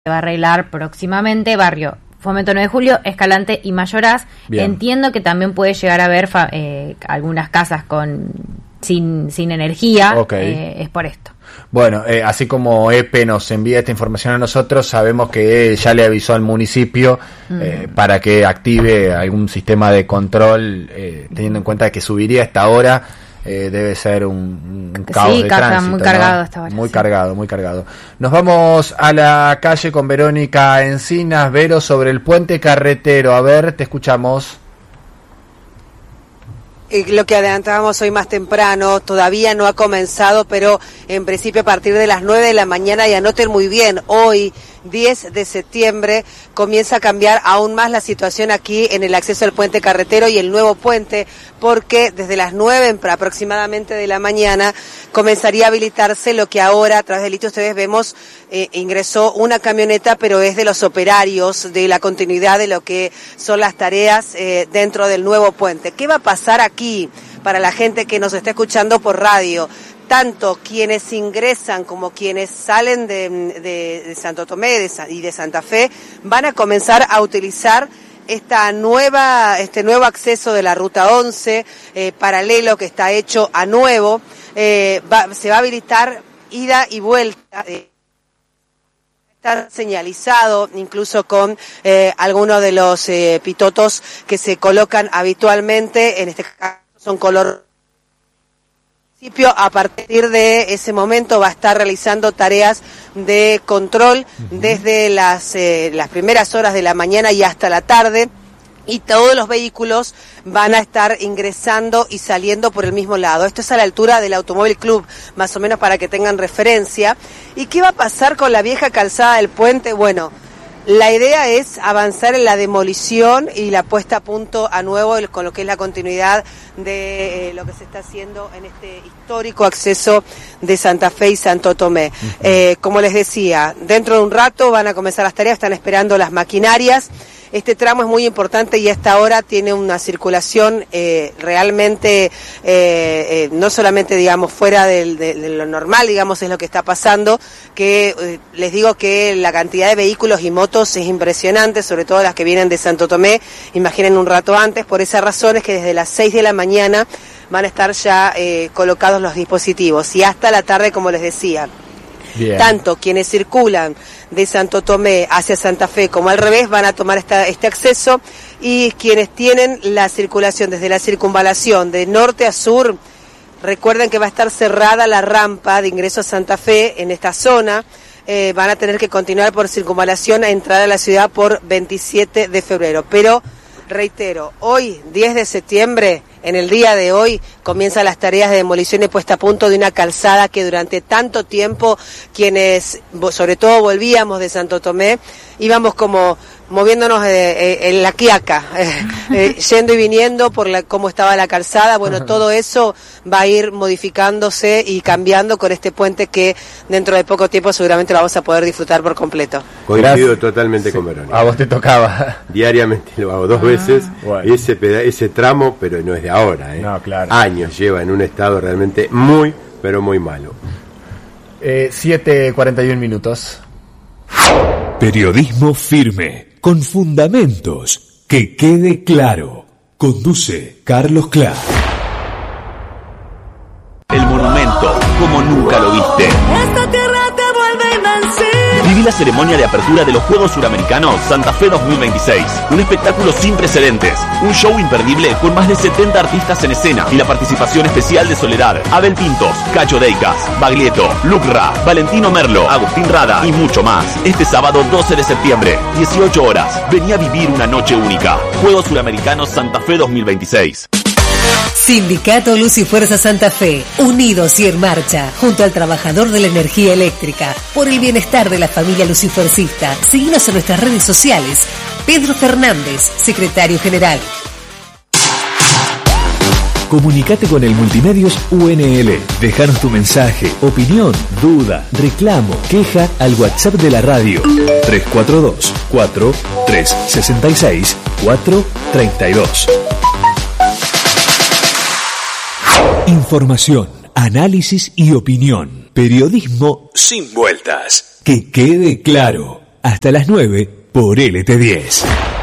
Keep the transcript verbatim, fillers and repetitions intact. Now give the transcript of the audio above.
va a arreglar próximamente, barrio Fomento nueve de Julio, Escalante y Mayoraz. Bien. Entiendo que también puede llegar a haber fa- eh, algunas casas con sin, sin energía, okay. eh, es por esto. Bueno, eh, así como E P E nos envía esta información a nosotros, sabemos que ya le avisó al municipio mm. eh, para que active algún sistema de control, eh, teniendo en cuenta que subiría a esta hora. Eh, debe ser un, un caos sí, de tránsito, muy cargado ¿no? esta hora, muy sí. cargado, muy cargado. Nos vamos a la calle con Verónica Encinas. Vero, sobre el puente carretero. A ver, te escuchamos. Lo que adelantábamos hoy más temprano, todavía no ha comenzado, pero en principio a partir de las nueve de la mañana, y anoten muy bien, hoy diez de septiembre comienza a cambiar aún más la situación aquí en el acceso al puente carretero y el nuevo puente, porque desde las nueve aproximadamente de la mañana comenzaría a habilitarse lo que ahora a través del litio ustedes vemos, eh, ingresó una camioneta, pero es de los operarios de la continuidad de lo que son las tareas eh, dentro del nuevo puente. ¿Qué va a pasar aquí para la gente que nos está escuchando por radio? Tanto quienes ingresan como quienes salen de, de, de Santo Tomé de, y de Santa Fe van a comenzar a utilizar esta nueva, este nuevo acceso de la ruta once, eh, paralelo que está hecho a nuevo, eh, va, se va a habilitar ida y vuelta, eh, está señalizado incluso con eh, algunos de los eh, pitotos que se colocan habitualmente, en este caso son color. A partir de ese momento va a estar realizando tareas de control uh-huh. desde las, eh, las primeras horas de la mañana y hasta la tarde, y todos los vehículos van a estar ingresando y saliendo por el mismo lado. Esto es a la altura del Automóvil Club, más o menos para que tengan referencia. ¿Y qué va a pasar con la vieja calzada del puente? Bueno, la idea es avanzar en la demolición y la puesta a punto a nuevo con lo que es la continuidad de eh, lo que se está haciendo en este histórico acceso de Santa Fe y Santo Tomé. Uh-huh. Eh, como les decía, dentro de un rato van a comenzar las tareas, están esperando las maquinarias. Este tramo es muy importante y a esta hora tiene una circulación eh, realmente, eh, eh, no solamente, digamos, fuera del, de, de lo normal, digamos, es lo que está pasando, que eh, les digo que la cantidad de vehículos y motos es impresionante, sobre todo las que vienen de Santo Tomé, imaginen un rato antes, por esa razón es que desde las seis de la mañana van a estar ya eh, colocados los dispositivos y hasta la tarde, como les decía. Bien. Tanto quienes circulan de Santo Tomé hacia Santa Fe como al revés van a tomar esta, este acceso, y quienes tienen la circulación desde la circunvalación de norte a sur, recuerden que va a estar cerrada la rampa de ingreso a Santa Fe en esta zona, eh, van a tener que continuar por circunvalación a entrar a la ciudad por veintisiete de febrero, pero reitero, hoy diez de septiembre, en el día de hoy, comienzan las tareas de demolición y puesta a punto de una calzada que durante tanto tiempo quienes, sobre todo volvíamos de Santo Tomé, íbamos como moviéndonos eh, eh, en la quiaca, eh, eh, yendo y viniendo por la, cómo estaba la calzada. Bueno, todo eso va a ir modificándose y cambiando con este puente que dentro de poco tiempo seguramente lo vamos a poder disfrutar por completo. Coincido totalmente sí. con Verónica. A vos te tocaba. Diariamente lo hago dos ah, veces, bueno. ese, peda- ese tramo, pero no es de ahora, ¿eh? No, claro. Años lleva en un estado realmente muy, pero muy malo. Eh, siete cuarenta y uno minutos. Periodismo firme, con fundamentos, que quede claro. Conduce Carlos Clark. El monumento, como nunca lo viste. Esta tierra te vuelve invencible. Viví la ceremonia de apertura de los Juegos Suramericanos Santa Fe dos mil veintiséis. Un espectáculo sin precedentes. Un show imperdible con más de setenta artistas en escena y la participación especial de Soledad, Abel Pintos, Cacho Deicas, Baglietto, Lucra, Valentino Merlo, Agustín Rada y mucho más. Este sábado doce de septiembre, dieciocho horas. Vení a vivir una noche única. Juegos Suramericanos Santa Fe dos mil veintiséis. Sindicato Luz y Fuerza Santa Fe, unidos y en marcha, junto al trabajador de la energía eléctrica, por el bienestar de la familia lucifercista. Síguenos en nuestras redes sociales. Pedro Fernández, secretario general. Comunicate con el Multimedios U N L. Déjanos tu mensaje, opinión, duda, reclamo, queja al WhatsApp de la radio. tres cuatro dos, cuatro, tres seis seis, cuatro tres dos. Información, análisis y opinión. Periodismo sin vueltas. Que quede claro. hasta las nueve por L T diez.